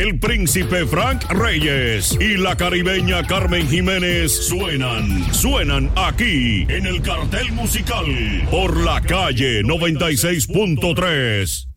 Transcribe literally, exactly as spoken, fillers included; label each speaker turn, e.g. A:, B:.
A: el príncipe Frank Reyes y la caribeña Carmen Jiménez suenan, suenan aquí en el Cartel Musical por La Calle noventa y seis punto tres.